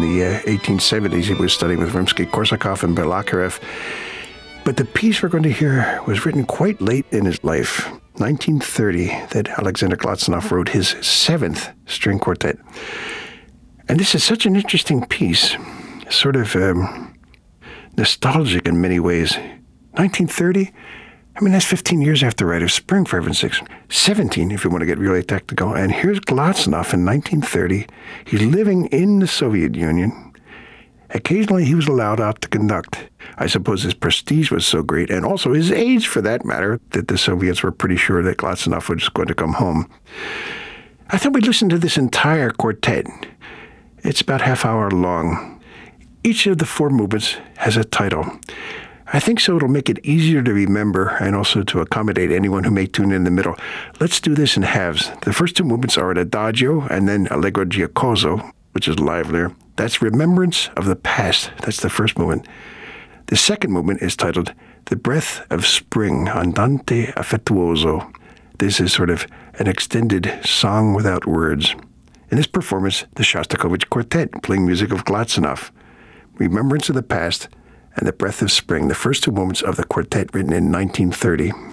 the 1870s. He was studying with Rimsky-Korsakov and Balakirev. But the piece we're going to hear was written quite late in his life, 1930, that Alexander Glazunov wrote his seventh string quartet. And this is such an interesting piece, sort of nostalgic in many ways. 1930? I mean, that's 15 years after Rite of Spring, for heaven's sakes. 17, if you want to get really technical. And here's Glazunov in 1930. He's living in the Soviet Union. Occasionally, he was allowed out to conduct. I suppose his prestige was so great, and also his age, for that matter, that the Soviets were pretty sure that Glazunov was going to come home. I thought we'd listen to this entire quartet. It's about half hour long. Each of the four movements has a title. I think so it'll make it easier to remember and also to accommodate anyone who may tune in the middle. Let's do this in halves. The first two movements are an adagio and then allegro giacoso, which is livelier. That's Remembrance of the Past. That's the first movement. The second movement is titled The Breath of Spring, Andante Affettuoso. This is sort of an extended song without words. In this performance, the Shostakovich Quartet, playing music of Glazunov. Remembrance of the Past and The Breath of Spring, the first two movements of the quartet written in 1930.